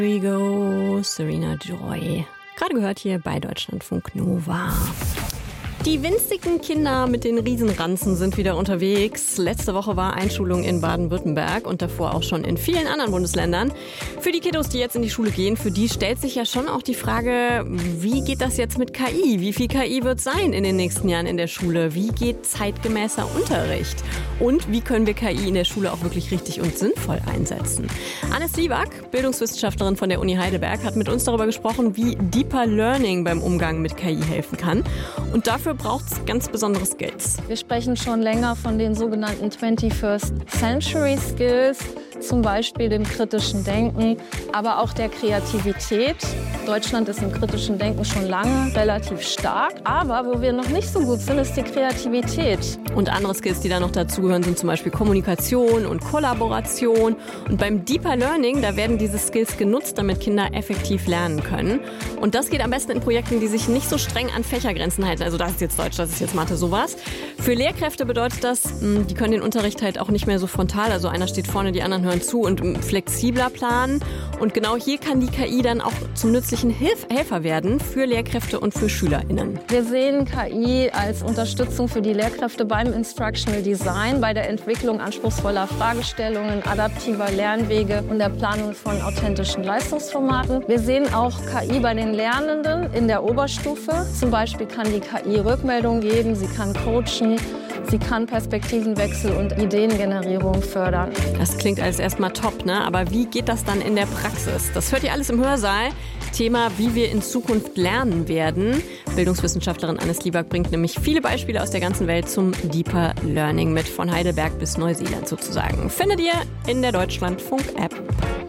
Here we go, Serena Joy. Gerade gehört hier bei Deutschlandfunk Nova. Die winzigen Kinder mit den Riesenranzen sind wieder unterwegs. Letzte Woche war Einschulung in Baden-Württemberg und davor auch schon in vielen anderen Bundesländern. Für die Kiddos, die jetzt in die Schule gehen, für die stellt sich ja schon auch die Frage, wie geht das jetzt mit KI? Wie viel KI wird sein in den nächsten Jahren in der Schule? Wie geht zeitgemäßer Unterricht? Und wie können wir KI in der Schule auch wirklich richtig und sinnvoll einsetzen? Anne Sliwak, Bildungswissenschaftlerin von der Uni Heidelberg, hat mit uns darüber gesprochen, wie Deeper Learning beim Umgang mit KI helfen kann. Und dafür braucht es ganz besondere Skills. Wir sprechen schon länger von den sogenannten 21st Century Skills, zum Beispiel dem kritischen Denken, aber auch der Kreativität. Deutschland ist im kritischen Denken schon lange relativ stark, aber wo wir noch nicht so gut sind, ist die Kreativität. Und andere Skills, die da noch dazugehören, sind zum Beispiel Kommunikation und Kollaboration. Und beim Deeper Learning, da werden diese Skills genutzt, damit Kinder effektiv lernen können. Und das geht am besten in Projekten, die sich nicht so streng an Fächergrenzen halten. Also das ist jetzt Deutsch, das ist jetzt Mathe, sowas. Für Lehrkräfte bedeutet das, die können den Unterricht halt auch nicht mehr so frontal, also einer steht vorne, die anderen hören zu und flexibler planen. Und genau hier kann die KI dann auch zum nützlichen Helfer werden für Lehrkräfte und für SchülerInnen. Wir sehen KI als Unterstützung für die Lehrkräfte beim Instructional Design, bei der Entwicklung anspruchsvoller Fragestellungen, adaptiver Lernwege und der Planung von authentischen Leistungsformaten. Wir sehen auch KI bei den Lernenden in der Oberstufe. Zum Beispiel kann die KI Rückmeldungen geben, sie kann coachen, sie kann Perspektivenwechsel und Ideengenerierung fördern. Das klingt alles erstmal top, ne? Aber wie geht das dann in der Praxis? Das hört ihr alles im Hörsaal. Thema, wie wir in Zukunft lernen werden. Bildungswissenschaftlerin Anne Sliwak bringt nämlich viele Beispiele aus der ganzen Welt zum Deeper Learning mit, von Heidelberg bis Neuseeland sozusagen. Findet ihr in der Deutschlandfunk-App.